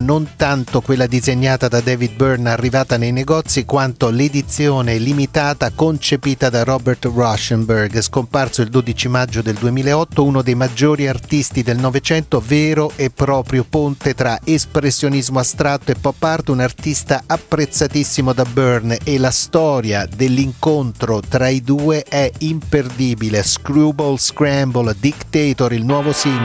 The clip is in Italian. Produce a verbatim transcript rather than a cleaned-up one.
non tanto quella disegnata da David Byrne arrivata nei negozi, quanto l'edizione limitata concepita da Robert Rauschenberg, scomparso il dodici maggio del duemilaotto, uno dei maggiori artisti del Novecento, vero e proprio ponte tra espressionismo astratto e pop art, un artista apprezzatissimo da Byrne, e la storia dell'incontro tra i due è imperdibile. Screwball Scramble, Dictator, il nuovo singolo.